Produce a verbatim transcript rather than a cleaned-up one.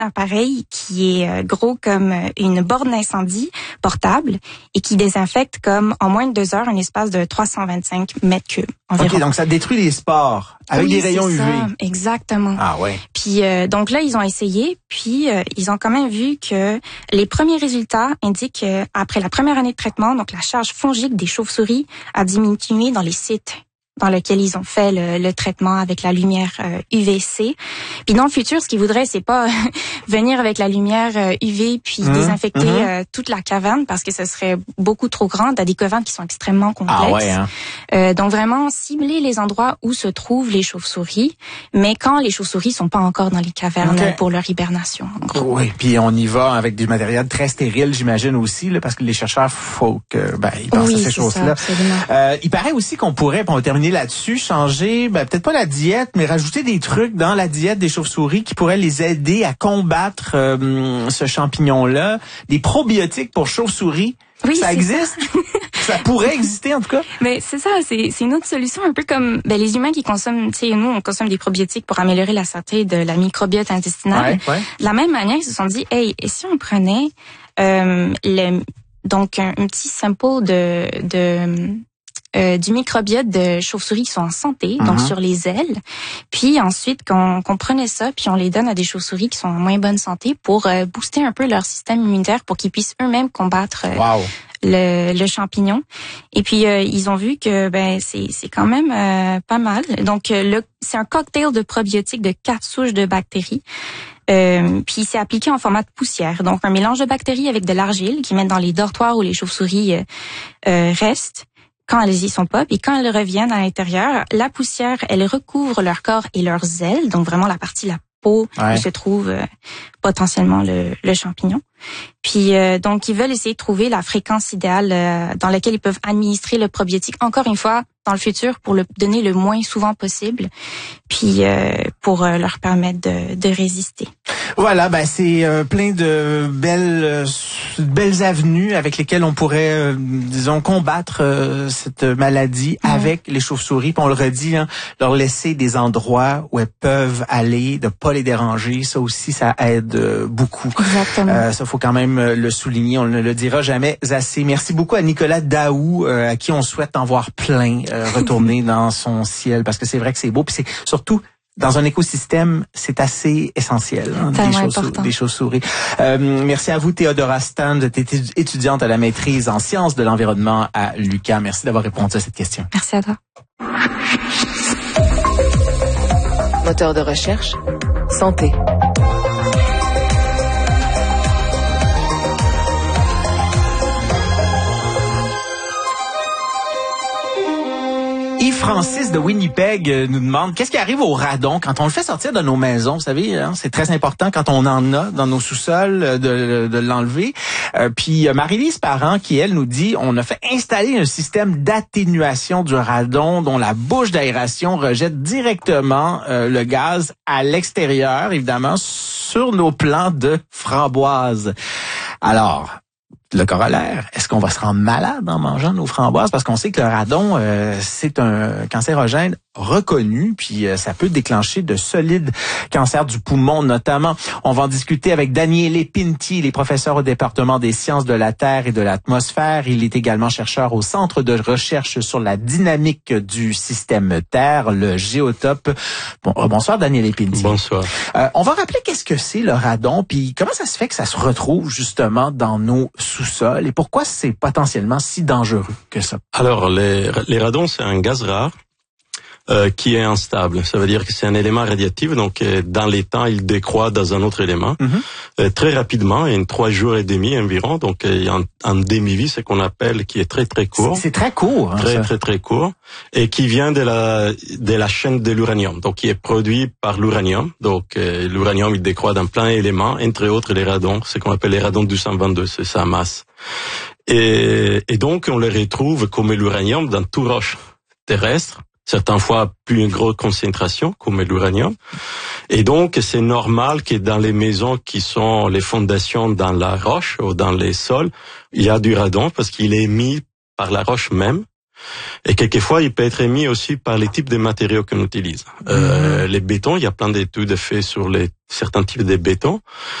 appareil qui est euh, gros comme une borne d'incendie portable et qui désinfecte comme en moins de deux heures un espace de trois cent vingt-cinq mètres cubes environ. OK, donc ça détruit les spores avec oui, des rayons c'est U V. Ça, exactement. Ah ouais. Puis euh, donc là, ils ont essayé, puis euh, ils ont quand même vu que les premiers résultats indiquent qu'après la première année de traitement, donc la charge fongique des chauves-souris a diminué dans les sites dans lequel ils ont fait le, le traitement avec la lumière euh, U V C. Puis dans le futur, ce qu'ils voudraient, c'est pas venir avec la lumière euh, U V puis mmh, désinfecter mmh. euh, toute la caverne parce que ce serait beaucoup trop grand. T'as des cavernes qui sont extrêmement complexes. Ah ouais, hein? euh, donc vraiment cibler les endroits où se trouvent les chauves-souris, mais quand les chauves-souris sont pas encore dans les cavernes okay. pour leur hibernation. En gros. Oui, puis on y va avec du matériel très stérile, j'imagine aussi, là, parce que les chercheurs, faut que ben ils pensent oui, à ces choses-là. Ça, euh, il paraît aussi qu'on pourrait, pour terminer là-dessus, changer, ben, peut-être pas la diète, mais rajouter des trucs dans la diète des chauves-souris qui pourraient les aider à combattre euh, ce champignon-là. Des probiotiques pour chauves-souris. Oui, ça existe? Ça. ça pourrait exister, en tout cas? Mais c'est ça, c'est, c'est une autre solution, un peu comme ben, les humains qui consomment, tu sais, nous, on consomme des probiotiques pour améliorer la santé de la microbiote intestinale. Ouais, ouais. De la même manière, ils se sont dit, hey, et si on prenait euh, le, donc un, un petit sample de... de Euh, du microbiote de chauves-souris qui sont en santé, mm-hmm. donc sur les ailes. Puis ensuite, qu'on, qu'on prenait ça, puis on les donne à des chauves-souris qui sont en moins bonne santé pour euh, booster un peu leur système immunitaire pour qu'ils puissent eux-mêmes combattre euh, wow. le, le champignon. Et puis, euh, ils ont vu que ben c'est, c'est quand même euh, pas mal. Donc, euh, le, c'est un cocktail de probiotiques de quatre souches de bactéries. Euh, puis c'est appliqué en format de poussière. Donc, un mélange de bactéries avec de l'argile qu'ils mettent dans les dortoirs où les chauves-souris euh, euh, restent. Quand elles y sont pas, puis quand elles reviennent à l'intérieur, la poussière, elle recouvre leur corps et leurs ailes, donc vraiment la partie la peau ouais. où se trouve euh, potentiellement le, le champignon. Puis euh, donc ils veulent essayer de trouver la fréquence idéale euh, dans laquelle ils peuvent administrer le probiotique. Encore une fois, dans le futur, pour le donner le moins souvent possible, puis euh, pour euh, leur permettre de, de résister. Voilà, ben c'est euh, plein de belles euh, belles avenues avec lesquelles on pourrait, euh, disons, combattre euh, cette maladie mmh. avec les chauves-souris. Puis on le redit, hein, leur laisser des endroits où elles peuvent aller, de pas les déranger. Ça aussi, ça aide euh, beaucoup. Exactement. Euh, ça faut quand même le souligner. On ne le dira jamais assez. Merci beaucoup à Nicolas Daou, euh, à qui on souhaite en voir plein euh, retourner dans son ciel, parce que c'est vrai que c'est beau. Puis c'est surtout dans un écosystème, c'est assez essentiel, hein, des, chauves- des chauves-souris. Euh, merci à vous, Théodora Stan, vous êtes étudiante à la maîtrise en sciences de l'environnement à l'U Q A M. Merci d'avoir répondu à cette question. Merci à toi. Moteur de recherche, santé. Yves-Francis de Winnipeg nous demande qu'est-ce qui arrive au radon quand on le fait sortir de nos maisons. Vous savez, hein, c'est très important quand on en a dans nos sous-sols de, de, de l'enlever. Euh, puis Marie-Lise Parent qui, elle, nous dit on a fait installer un système d'atténuation du radon dont la bouche d'aération rejette directement euh, le gaz à l'extérieur, évidemment, sur nos plants de framboises. Alors... le corollaire, est-ce qu'on va se rendre malade en mangeant nos framboises? Parce qu'on sait que le radon, euh, c'est un cancérogène reconnu, puis euh, ça peut déclencher de solides cancers du poumon notamment. On va en discuter avec Daniele Pinti, il est professeur au département des sciences de la Terre et de l'atmosphère. Il est également chercheur au Centre de recherche sur la dynamique du système Terre, le Géotope. Bon, euh, bonsoir Daniele Pinti. Bonsoir. Euh, on va rappeler qu'est-ce que c'est le radon, puis comment ça se fait que ça se retrouve justement dans nos sous-sols et pourquoi c'est potentiellement si dangereux que ça? Alors, les, les radons, c'est un gaz rare euh, qui est instable. Ça veut dire que c'est un élément radiatif, donc euh, dans les temps, il décroît dans un autre élément mm-hmm. euh, très rapidement, en trois jours et demi environ. Donc, euh, en, en demi-vie, c'est qu'on appelle qui est très très court. C'est, c'est très court. Hein, très ça. très très court et qui vient de la de la chaîne de l'uranium. Donc, qui est produit par l'uranium. Donc, euh, l'uranium, il décroît dans plein d'éléments, entre autres les radons, ce qu'on appelle les radons deux cent vingt-deux, c'est sa masse. Et, et donc, on les retrouve comme l'uranium dans toute roche terrestre, certaines fois plus une grosse concentration comme l'uranium. Et donc, c'est normal que dans les maisons qui sont les fondations dans la roche ou dans les sols, il y a du radon parce qu'il est émis par la roche même. Et quelquefois, il peut être émis aussi par les types de matériaux qu'on utilise. Euh, mm-hmm. Les bétons, il y a plein d'études faites sur les certains types de bétons.